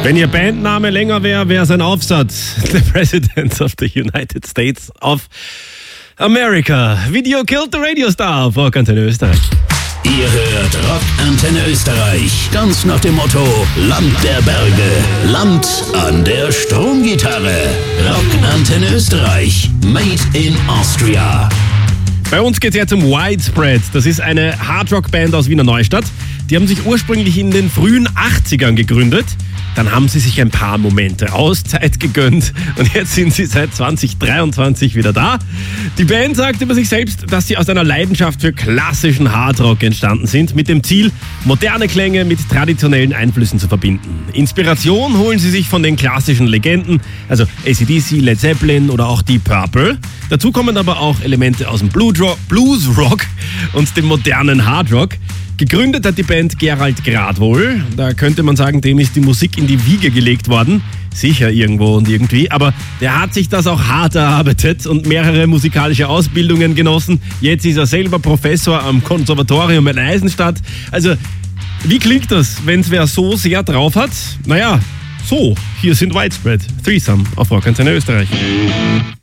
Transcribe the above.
Wenn Ihr Bandname länger wäre, wäre es ein Aufsatz. The President of the United States of America. Video killed the Radio Star auf Rock Antenne Österreich. Ihr hört Rock Antenne Österreich. Ganz nach dem Motto: Land der Berge, Land an der Stromgitarre. Rock Antenne Österreich. Made in Austria. Bei uns geht es jetzt um Widespread. Das ist eine Hardrock-Band aus Wiener Neustadt. Die haben sich ursprünglich in den frühen 80ern gegründet. Dann haben sie sich ein paar Momente Auszeit gegönnt und jetzt sind sie seit 2023 wieder da. Die Band sagt über sich selbst, dass sie aus einer Leidenschaft für klassischen Hardrock entstanden sind, mit dem Ziel, moderne Klänge mit traditionellen Einflüssen zu verbinden. Inspiration holen sie sich von den klassischen Legenden, also AC/DC, Led Zeppelin oder auch Deep Purple. Dazu kommen aber auch Elemente aus dem Bluesrock und dem modernen Hardrock. Gegründet hat die Band Gerald Gradwohl. Da könnte man sagen, dem ist die Musik in die Wiege gelegt worden. Sicher irgendwo und irgendwie. Aber der hat sich das auch hart erarbeitet und mehrere musikalische Ausbildungen genossen. Jetzt ist er selber Professor am Konservatorium in Eisenstadt. Also, wie klingt das, wenn es wer so sehr drauf hat? Naja, so. Hier sind Widespread. Threesome auf Rock Antenne Österreich.